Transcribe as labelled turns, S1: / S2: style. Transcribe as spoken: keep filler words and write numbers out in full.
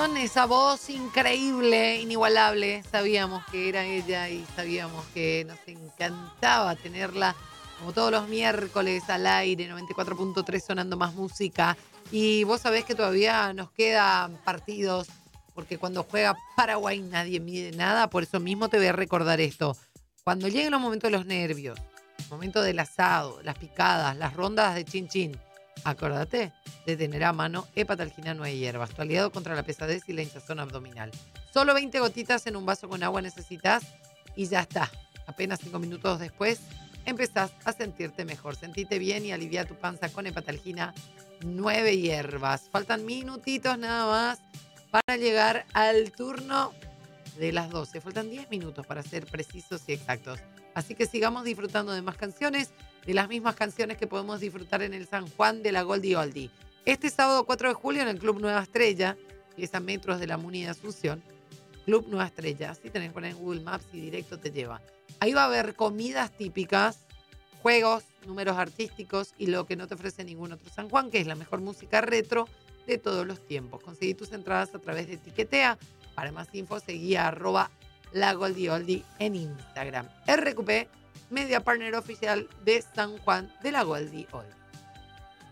S1: canción, esa voz increíble, inigualable. Sabíamos que era ella y sabíamos que nos encantaba tenerla como todos los miércoles al aire, noventa y cuatro punto tres sonando más música. Y vos sabés que todavía nos quedan partidos, porque cuando juega Paraguay nadie mide nada, por eso mismo te voy a recordar esto. Cuando lleguen los momentos de los nervios, el momento del asado, las picadas, las rondas de chin chin, acordate de tener a mano Hepatalgina Nueve Hierbas, tu aliado contra la pesadez y la hinchazón abdominal. Solo veinte gotitas en un vaso con agua necesitas y ya está. Apenas cinco minutos después empezás a sentirte mejor. Sentite bien y alivia tu panza con Hepatalgina Nueve Hierbas. Faltan minutitos nada más para llegar al turno de las doce. Faltan diez minutos para ser precisos y exactos. Así que sigamos disfrutando de más canciones, de las mismas canciones que podemos disfrutar en el San Juan de la Goldie Oldie. Este sábado cuatro de julio en el Club Nueva Estrella, que es a metros de la Muni de Asunción, Club Nueva Estrella, así tenés que poner en Google Maps y directo te lleva. Ahí va a haber comidas típicas, juegos, números artísticos y lo que no te ofrece ningún otro San Juan, que es la mejor música retro de todos los tiempos. Conseguí tus entradas a través de Etiquetea. Para más info, seguí a arroba la Goldie Oldie en Instagram. R Q P, media partner oficial de San Juan de la Goldie Oldie.